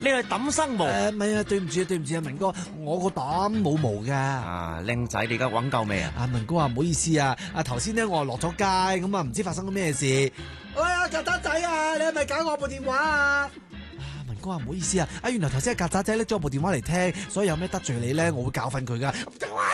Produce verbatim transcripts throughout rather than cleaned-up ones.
你係抌生毛？ 誒，唔係啊，對唔住啊，對唔住啊，文哥，我個膽冇毛噶。 啊，靚仔，你而家揾夠未啊？ 啊，文哥啊，唔好意思啊，啊頭先咧我落咗街，咁啊唔知發生咗咩事。喂啊，曱甴仔啊，你係咪搞我部電話啊？文哥啊，唔好意思啊，啊原來頭先曱甴仔拎咗我部電話嚟聽，所以有咩得罪你咧，我會教訓佢噶。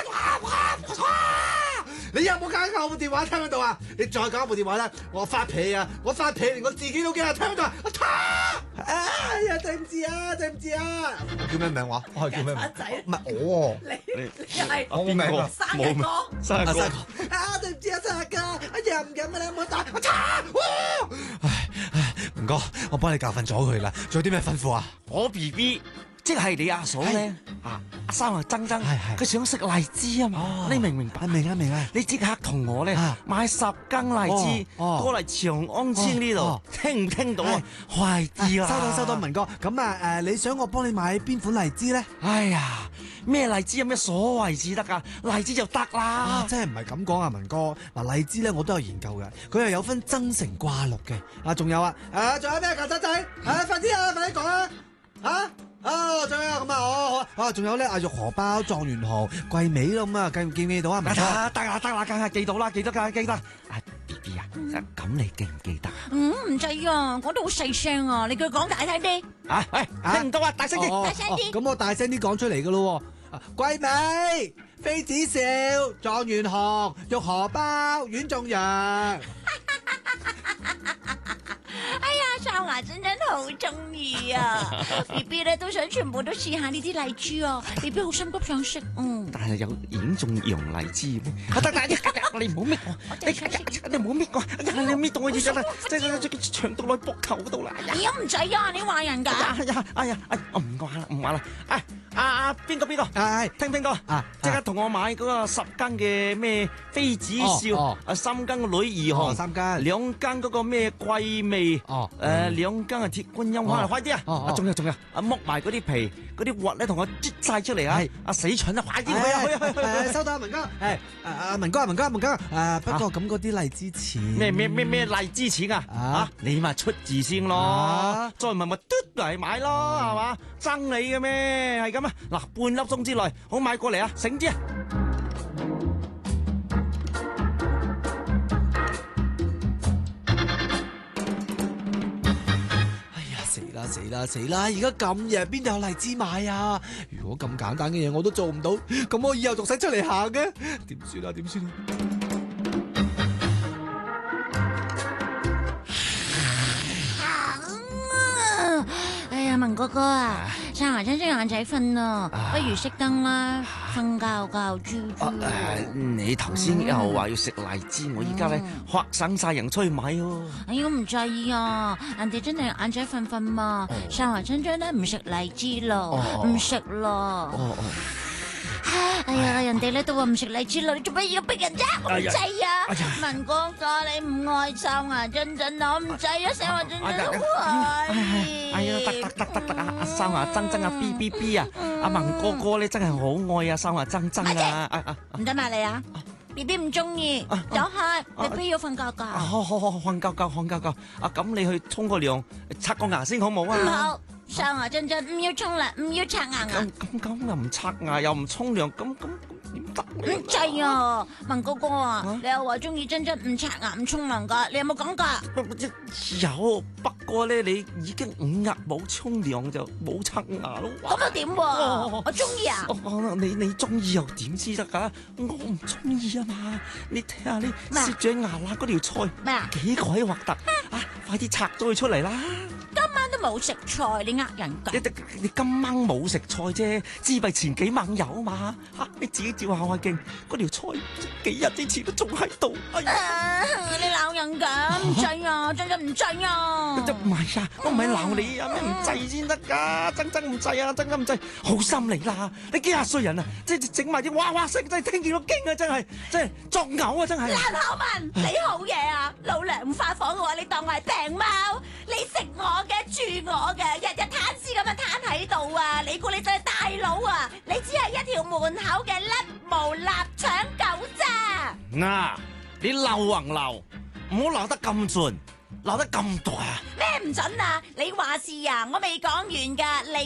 你有冇搞我部電話？聽唔到啊？你再搞我部電話咧，我發脾啊！我發脾連我自己都驚啊！聽唔到啊！哎呀，對唔住啊，對唔住啊！叫咩名話？我係叫咩名？ 仔唔係我。 你你係我冇名啊！ 生日哥， 生日哥啊！對唔住啊，生日哥，哎呀唔敢啊，你唔好打我擦！唉唉，唔該，我幫你教訓咗佢啦。仲有啲咩吩咐啊？ 我 B B 即係你阿嫂咧，啊阿生啊曾曾，佢想食荔枝啊嘛，你明唔明白？ 明啊明啊！ 你即刻同我咧買十斤荔枝過嚟長安村呢度，聽唔聽到啊？快啲啦！ 收到收到，文哥。咁啊誒，你想我幫你買邊款荔枝咧？ 哎呀，咩荔枝有咩所謂至得噶？荔枝就得啦。 啊，真係唔係咁講啊，文哥。嗱，荔枝咧我都有研究嘅，佢又有分增城掛綠嘅。啊，仲有啊，誒，仲有咩曱甴仔？啊，快啲啊，快啲講啊！啊！哦，仲有咁啊，哦，啊，仲有咧，啊，玉荷包、狀元紅、桂味咯，咁啊，記唔記唔記到啊？ 得啦，得啦，得啦，梗係記到啦，記得㗎，記得。啊 B B 啊，咁你記唔記得？ 嗯，唔制啊，講得好細聲啊，你叫佢講大聲啲。 啊，喂，聽唔到啊，大聲啲， 大聲啲。 咁我大聲啲講出嚟噶咯。桂味、妃子笑、狀元紅、玉荷包、丸仲陽。 哎呀，哨牙真真好中意啊 ！B B 咧都想全部都試下呢啲荔枝啊 ！B B 好心急想食，嗯。 但係有丸仲陽荔枝咩？得得，你唔好搣我，你你唔好搣我，你搣到我耳仔啦，即係即係長到落膊頭嗰度啦。 哎呀，唔制啊！你話人㗎？ 哎呀，哎呀，哎，我唔話啦，唔話啦，哎。啊啊邊個邊個？ 係聽邊個？啊！即刻同我買嗰個十斤嘅咩妃子笑，啊三斤嘅女兒紅， 三斤， 兩斤嗰個咩桂味，哦，誒兩斤係鐵觀音花，快啲啊！啊仲有仲有，啊剝埋嗰啲皮嗰啲核咧，同我擠晒出嚟啊！啊死蠢啊！快啲去啊去啊去啊！ 收到啊文哥，係啊文哥啊文哥啊文哥啊！不過咁嗰啲荔枝錢咩咩咩咩荔枝錢啊？啊你咪出字先咯，再唔係咪嘟嚟買咯，係嘛？爭你嘅咩？係咁啊！嗱，半粒鐘之內，好買過嚟啊！醒啲啊！ 哎呀，死啦死啦死啦！而家咁夜，邊度有荔枝買啊？如果咁簡單嘅嘢我都做唔到，咁我以後仲使出嚟行嘅？點算啊？點算啊？ 哎呀，文哥哥啊，哨牙真真眼仔瞓啊，不如熄燈啦，瞓覺覺豬豬。 誒，你頭先又話要食荔枝，我依家咧嚇省晒人出去買喎。 哎呀，唔制啊，人哋真係眼仔瞓瞓嘛，哨牙真真咧唔食荔枝咯，唔食咯。哎呀，人哋咧都話唔食荔枝咯，你做乜要逼人啫？我唔制啊！文哥哥，你唔愛哨牙真真，我唔制啊！哨牙真真好愛。 哎呀，得得得得得啊！阿哨牙真真啊 ，B B B 啊，阿文哥哥咧真係好愛啊，哨牙真真啊！ 唔得埋你啊 ！B B 唔中意，走開，B B 要瞓覺覺。 好好好，瞓覺覺，瞓覺覺。啊，咁你去沖個涼，刷個牙先好冇啊？ 唔好。哨牙真真唔要沖涼，唔要刷牙啊！ 咁咁又唔刷牙，又唔沖涼，咁咁點得？ 唔制啊，文哥哥啊，你又話中意真真唔刷牙唔沖涼噶，你有冇講噶？ 有，不過咧你已經五日冇沖涼就冇刷牙咯。 咁又點？我中意啊！ 你你中意又點知得噶？我唔中意啊嘛！你睇下你攝住牙罅嗰條菜， 咩啊？ 幾鬼核突啊！快啲拆咗佢出嚟啦！ 今晚都冇食菜，你呃人噶？ 你你今晚冇食菜啫，只係前幾晚有嘛？吓，你自己照下我鏡，嗰條菜幾日之前都仲喺度。哎呀， 你鬧人噶？唔制啊，真真唔制啊！ 唔係啊，我唔係鬧你啊，咩唔制先得噶？真真唔制啊，真真唔制，好心你啦！你幾廿歲人啊，即係整埋啲哇哇聲，真係聽見都驚啊！真係，真係作嘔啊！真係。 爛口文，你好嘢啊！老娘唔發火嘅話，你當我係病貓，你食我嘅，住我嘅，日日攤屍咁樣攤喺度啊！你估你真係大佬啊？你只係一條門口嘅甩毛臘腸狗咋？ 嗱，你鬧橫鬧，唔好鬧得咁盡。 鬧得咁毒啊！ 咩唔準啊？你話事啊？我未講完㗎，你